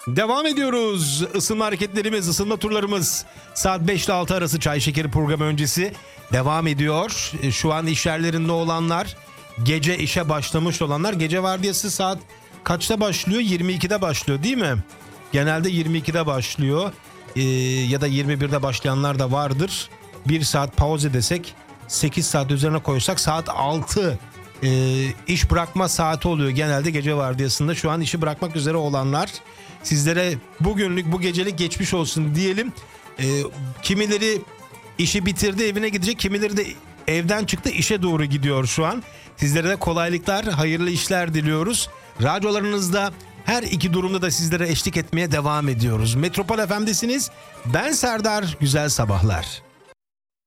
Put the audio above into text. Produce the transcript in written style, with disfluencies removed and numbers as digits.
Devam ediyoruz. Isınma hareketlerimiz, ısınma turlarımız saat 5 ile 6 arası Çay Şekeri programı öncesi devam ediyor. Şu an iş yerlerinde olanlar, gece işe başlamış olanlar, gece vardiyası saat kaçta başlıyor? 22'de başlıyor değil mi? Genelde 22'de başlıyor. Ya da 21'de başlayanlar da vardır. 1 saat pauze desek, 8 saat üzerine koysak saat 6 iş bırakma saati oluyor genelde gece vardiyasında. Şu an işi bırakmak üzere olanlar, sizlere bugünlük, bu gecelik geçmiş olsun diyelim. Kimileri işi bitirdi, evine gidecek, kimileri de evden çıktı, işe doğru gidiyor şu an. Sizlere de kolaylıklar, hayırlı işler diliyoruz. Radyolarınızda her iki durumda da sizlere eşlik etmeye devam ediyoruz. Metropol FM'desiniz. Ben Serdar, güzel sabahlar.